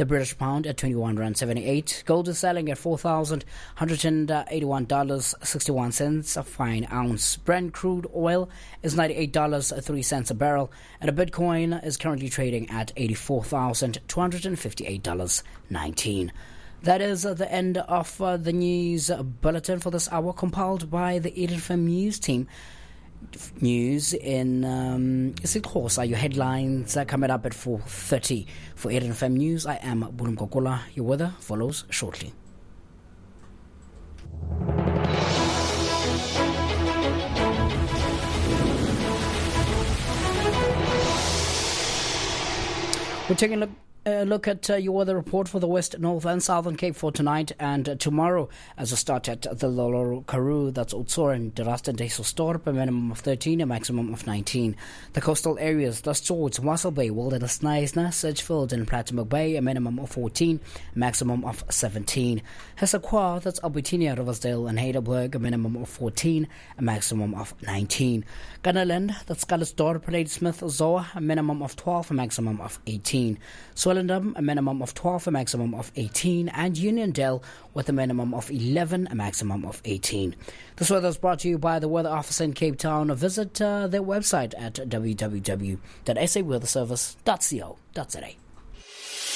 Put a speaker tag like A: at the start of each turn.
A: The British pound at 21 rand 78. Gold is selling at $4,181.61 a fine ounce. Brent crude oil is $98.03 a barrel, and a Bitcoin is currently trading at $84,258.19. That is the end of the news bulletin for this hour, compiled by the Eden FM News team. News in isiXhosa. Your headlines are coming up at 4:30 for Eden FM News. I am Bulum Kokola. Your weather follows shortly. We're taking a look at your weather report for the West, North and Southern Cape for tonight and tomorrow. As a start at the Lolo Karoo, that's Otsor and Derasta Desostorp, a minimum of 13, a maximum of 19. The coastal areas, the Swords, Mossel Bay, Wilderness Neisner, Sedgefield and Pratimoc Bay, a minimum of 14, a maximum of 17. Hessequa, that's Albertina, Riversdale and Heidelberg, a minimum of 14, a maximum of 19. Gunnerland, that's Calisdorp, Ladysmith, Zoa, a minimum of 12, a maximum of 18. Swellendam, a minimum of 12, a maximum of 18, and Uniondale with a minimum of 11, a maximum of 18. This weather is brought to you by the Weather Office in Cape Town. Visit their website at www.saweatherservice.co.za.